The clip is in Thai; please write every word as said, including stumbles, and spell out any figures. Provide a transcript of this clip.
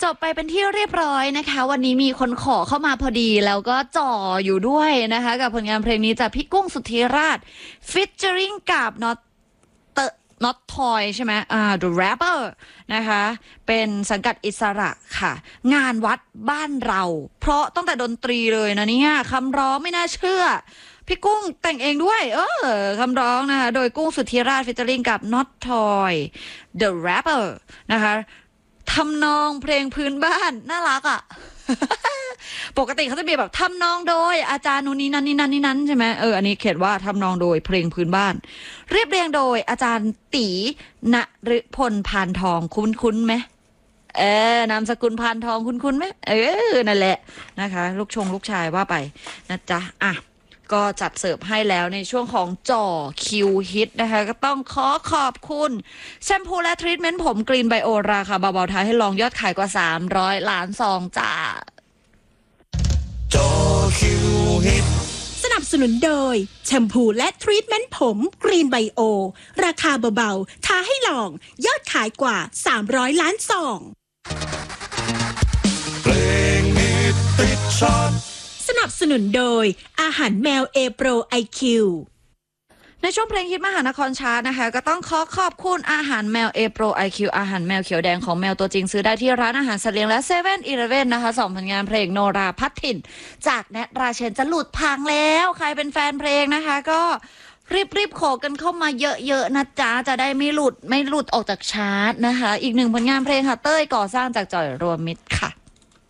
จบไปเป็นที่เรียบร้อยนะคะวันนี้มีคนขอเข้ามาพอดีแล้วก็จ่ออยู่ด้วยนะคะกับผลงานเพลงนี้จากพี่กุ้งสุทธิราช featuring กับ not not toy ใช่ไหมอ่า the rapper นะคะเป็นสังกัดอิสระค่ะงานวัดบ้านเราเพราะตั้งแต่ดนตรีเลยนะเนี่ยคำร้องไม่น่าเชื่อพี่กุ้งแต่งเองด้วยเออคำร้องนะคะโดยกุ้งสุทธิราช featuring กับ not toy the rapper นะคะทำนองเพลงพื้นบ้านน่ารักอ่ะ ปกติเขาจะมีแบบทำนองโดยอาจารย์นู้นนี้นั่นนี่นั่นนี่นั่นใช่ไหมเอออันนี้เขียนว่าทำนองโดยเพลงพื้นบ้านเรียบเรียงโดยอาจารย์ตีณฤพลพานทองคุ้นคุ้นไหมเออนามสกุลพานทองคุ้นคุ้นไหมเออนั่นแหละนะคะลูกชงลูกชายว่าไปนะจ๊ะอ่ะก็จัดเสิร์ฟให้แล้วในช่วงของจ่อคิวฮิตนะคะก็ต้องขอขอบคุณแชมพูและทรีทเมนต์ผมกรีนไบโอราคาเบาๆท้ายให้ลองยอดขายกว่าสามร้อยล้านซองจ้าจ่อคิวฮิตสนับสนุนโดยแชมพูและทรีทเมนต์ผมกรีนไบโอราคาเบาๆท้าให้ลองยอดขายกว่าสามร้อยล้านซองเพลงฮิตติดชาร์ตสนับสนุนโดยอาหารแมวเอโปรไอคิวในช่วงเพลงฮิตมหานครชาร์ตนะคะก็ต้องขอขอบคุณอาหารแมวเอโปรไอคิวอาหารแมวเขียวแดงของแมวตัวจริงซื้อได้ที่ร้านอาหารสัตว์เลี้ยงและเซเว่นอีเลฟเว่นนะคะสองผลงานเพลงโนราพัฒถิ่นจากแนทราเชนจะหลุดพังแล้วใครเป็นแฟนเพลงนะคะก็รีบๆขอกันเข้ามาเยอะๆนะจ๊ะจะได้ไม่หลุดไม่หลุดออกจากชาร์ตนะคะอีกหนึ่งผลงานเพลงค่ะเต้ยก่อสร้างจากจ่อยรวมมิตรค่ะ